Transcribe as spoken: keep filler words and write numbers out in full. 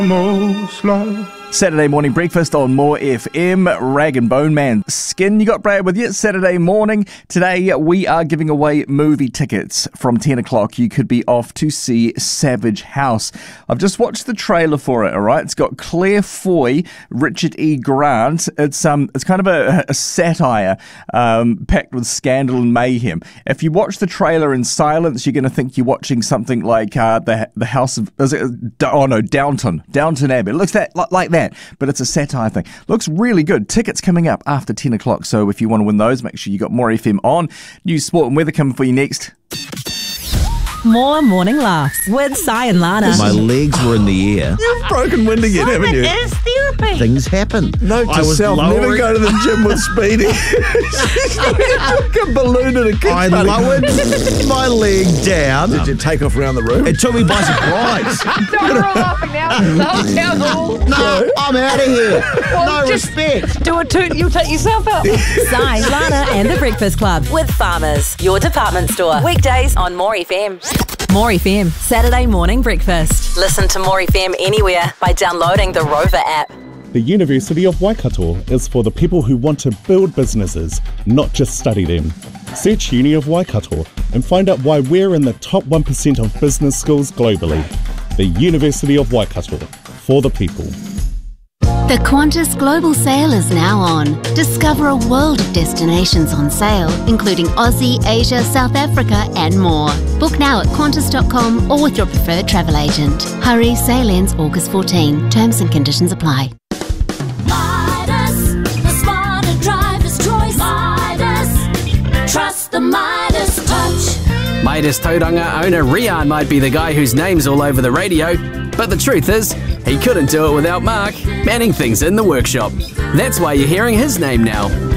Saturday morning breakfast on More F M. Rag and Bone Man Skin, you got Brad with you. Saturday morning. Today we are giving away movie tickets from ten o'clock. You could be off to see Savage House. I've just watched the trailer for it, alright? It's got Claire Foy, Richard E. Grant. It's um, it's kind of a, a satire um, packed with scandal and mayhem. If you watch the trailer in silence, you're going to think you're watching something like uh, the the House of... Is it, oh no, Downton. Downton Abbey. It looks that like that. But it's a satire thing. Looks really good. Tickets coming up after ten o'clock. So if you want to win those, make sure you got More F M on. News, sport and weather coming for you next. More morning laughs with Si and Lana. My legs were in the air. You've broken wind again, Simon haven't you? is therapy. Things happen. Note to I was self, lowering- never go to the gym with Speedy. She's like a balloon in a kid's I belly. lowered my leg down. Did you take off around the room? It took me by surprise. Don't roll laughing now. No, No, I'm out of here. Well, No just- respect. do it too. You'll take yourself out. Si, Lana and the Breakfast Club with Farmers, your department store. Weekdays on More F M. More F M, Saturday morning breakfast. Listen to More F M anywhere by downloading the Rover app. The University of Waikato is for the people who want to build businesses, not just study them. Search Uni of Waikato and find out why we're in the top one percent of business schools globally. The University of Waikato, for the people. The Qantas Global Sale is now on. Discover a world of destinations on sale, including Aussie, Asia, South Africa and more. Book now at qantas dot com or with your preferred travel agent. Hurry, sale ends August fourteenth. Terms and conditions apply. Midas, the smarter driver's choice. Midas, trust the Midas touch. Midas Tauranga owner Rian might be the guy whose name's all over the radio, but the truth is, he couldn't do it without Mark manning things in the workshop. That's why you're hearing his name now.